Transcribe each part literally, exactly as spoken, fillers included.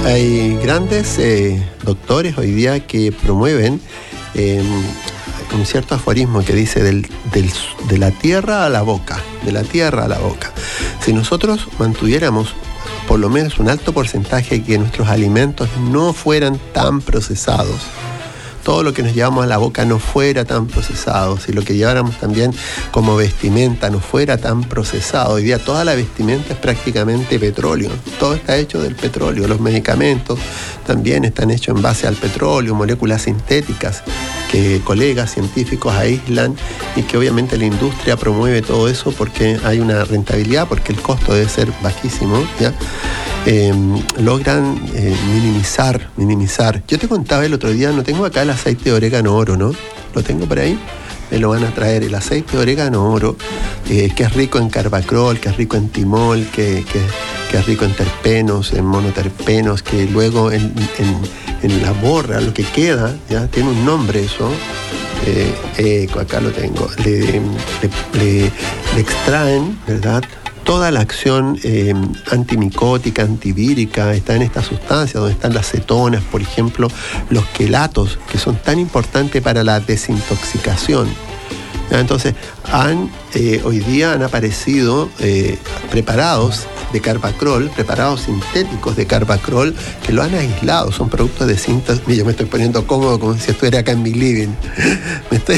Hay grandes eh, doctores hoy día que promueven eh, un cierto aforismo que dice del, del, de la tierra a la boca, de la tierra a la boca. Si nosotros mantuviéramos por lo menos un alto porcentaje que nuestros alimentos no fueran tan procesados, todo lo que nos llevamos a la boca no fuera tan procesado, si lo que lleváramos también como vestimenta no fuera tan procesado. Hoy día toda la vestimenta es prácticamente petróleo, todo está hecho del petróleo, los medicamentos también están hechos en base al petróleo, moléculas sintéticas que colegas científicos aíslan y que obviamente la industria promueve todo eso porque hay una rentabilidad, porque el costo debe ser bajísimo, ¿ya? Eh, logran eh, minimizar, minimizar. Yo te contaba el otro día, no tengo acá el aceite de orégano oro, ¿no? Lo tengo por ahí, me lo van a traer. El aceite de orégano oro, eh, que es rico en carbacrol, que es rico en timol, que, que, que es rico en terpenos, en monoterpenos, que luego en, en, en la borra, lo que queda, ya tiene un nombre eso. Eh, eh, acá lo tengo. Le, le, le, le extraen, ¿verdad?, toda la acción eh, antimicótica, antivírica, está en estas sustancias, donde están las cetonas, por ejemplo, los quelatos, que son tan importantes para la desintoxicación. ¿Ya? Entonces, han, eh, hoy día han aparecido eh, preparados de carbacrol, preparados sintéticos de carbacrol, que lo han aislado, son productos de síntesis. Yo me estoy poniendo cómodo como si estuviera acá en mi living. Me estoy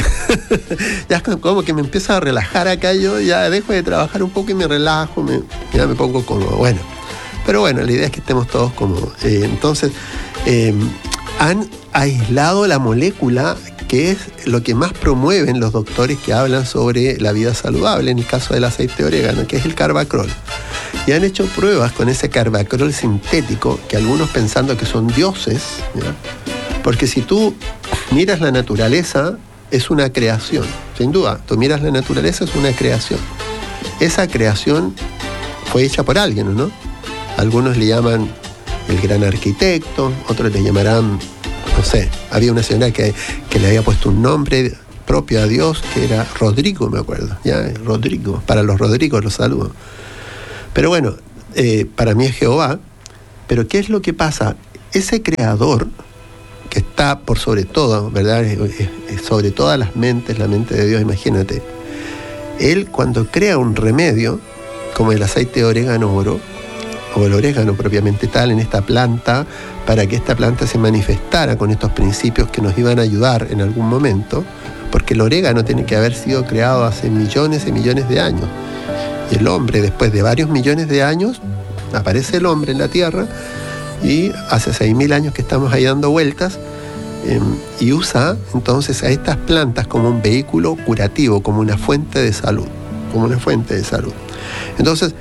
ya como que me empiezo a relajar acá, yo ya dejo de trabajar un poco y me relajo, me, ya me pongo cómodo. Bueno, pero bueno, la idea es que estemos todos cómodos. Eh, entonces, eh, han aislado la molécula que es lo que más promueven los doctores que hablan sobre la vida saludable, en el caso del aceite de orégano, que es el carbacrol. Y han hecho pruebas con ese carbacrol sintético, que algunos pensando que son dioses, ¿ya? Porque si tú miras la naturaleza, es una creación, sin duda. Tú miras la naturaleza, es una creación. Esa creación fue hecha por alguien, ¿no? Algunos le llaman el gran arquitecto, otros le llamarán, no sé, había una señora que, que le había puesto un nombre propio a Dios, que era Rodrigo, me acuerdo, ya, Rodrigo, para los Rodrigos los saludo. Pero bueno, eh, para mí es Jehová. Pero ¿qué es lo que pasa? Ese creador, que está por sobre todo, ¿verdad? Es, es sobre todas las mentes, la mente de Dios, imagínate. Él, cuando crea un remedio, como el aceite de orégano oro, o el orégano propiamente tal, en esta planta, para que esta planta se manifestara con estos principios que nos iban a ayudar en algún momento, porque el orégano tiene que haber sido creado hace millones y millones de años. Y el hombre, después de varios millones de años, aparece el hombre en la Tierra, y hace seis mil años que estamos ahí dando vueltas, eh, y usa entonces a estas plantas como un vehículo curativo, como una fuente de salud, como una fuente de salud. Entonces,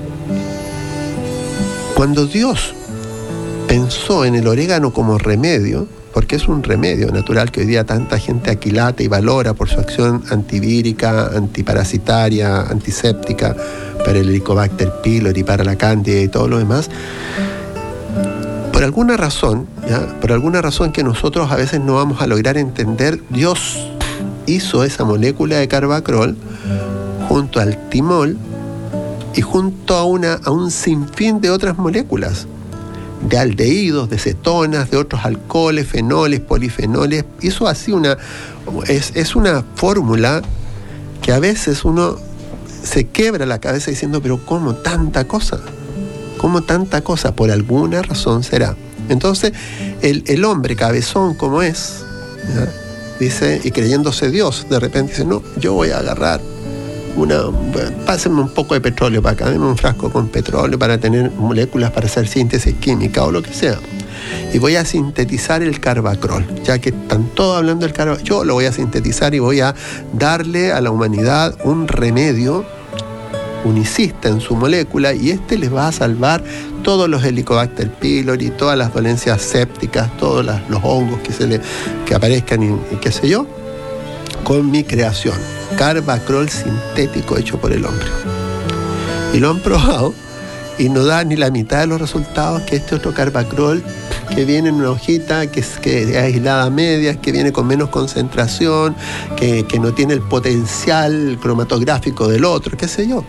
cuando Dios pensó en el orégano como remedio, porque es un remedio natural que hoy día tanta gente aquilata y valora por su acción antivírica, antiparasitaria, antiséptica, para el Helicobacter pylori, para la cándida y todo lo demás, por alguna razón, ¿ya? por alguna razón que nosotros a veces no vamos a lograr entender, Dios hizo esa molécula de carbacrol junto al timol y junto a, una, a un sinfín de otras moléculas, de aldehídos, de cetonas, de otros alcoholes, fenoles, polifenoles. Hizo así una, es, es una fórmula que a veces uno se quebra la cabeza diciendo, pero ¿cómo tanta cosa? ¿Cómo tanta cosa? Por alguna razón será. Entonces, el, el hombre cabezón como es, ¿ya? Dice, y creyéndose Dios, de repente dice, no, yo voy a agarrar una, pásenme un poco de petróleo para acá, denme un frasco con petróleo para tener moléculas para hacer síntesis química o lo que sea. Y voy a sintetizar el carbacrol, ya que están todos hablando del carbacrol, yo lo voy a sintetizar y voy a darle a la humanidad un remedio unicista en su molécula, y este les va a salvar todos los Helicobacter pylori, todas las dolencias sépticas, todos las, los hongos que, se le, que aparezcan y, y qué sé yo, con mi creación. Carbacrol sintético hecho por el hombre. Y lo han probado y no da ni la mitad de los resultados que este otro carbacrol, que viene en una hojita, que es, que es aislada a medias, que viene con menos concentración, que, que no tiene el potencial cromatográfico del otro, qué sé yo.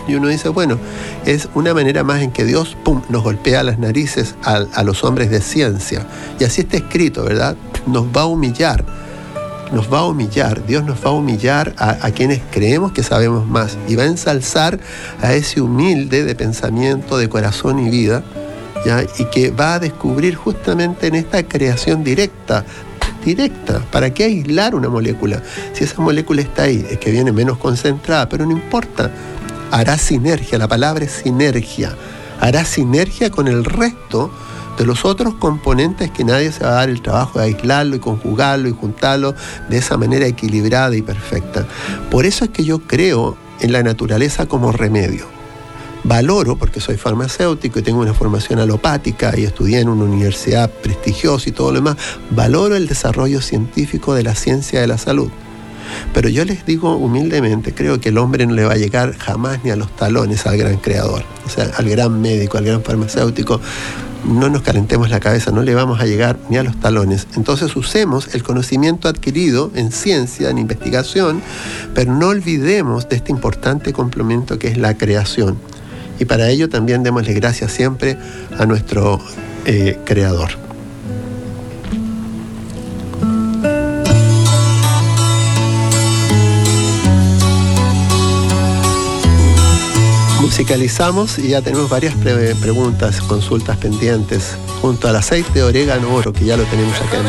Y uno dice, bueno, es una manera más en que Dios, pum, nos golpea las narices a, a los hombres de ciencia. Y así está escrito, ¿verdad? Nos va a humillar, nos va a humillar, Dios nos va a humillar a, a quienes creemos que sabemos más, y va a ensalzar a ese humilde de pensamiento, de corazón y vida, ¿ya? Y que va a descubrir justamente en esta creación directa, directa. ¿Para qué aislar una molécula? Si esa molécula está ahí, es que viene menos concentrada, pero no importa. Hará sinergia, la palabra es sinergia. Hará sinergia con el resto de los otros componentes que nadie se va a dar el trabajo de aislarlo y conjugarlo y juntarlo de esa manera equilibrada y perfecta. Por eso es que yo creo en la naturaleza como remedio. Valoro, porque soy farmacéutico y tengo una formación alopática y estudié en una universidad prestigiosa y todo lo demás, valoro el desarrollo científico de la ciencia de la salud. Pero yo les digo humildemente, creo que el hombre no le va a llegar jamás ni a los talones al gran creador, o sea, al gran médico, al gran farmacéutico. No nos calentemos la cabeza, no le vamos a llegar ni a los talones. Entonces usemos el conocimiento adquirido en ciencia, en investigación, pero no olvidemos de este importante complemento que es la creación. Y para ello también démosle gracias siempre a nuestro eh, creador. Musicalizamos y ya tenemos varias pre- preguntas, consultas pendientes, junto al aceite de orégano oro, que ya lo tenemos acá en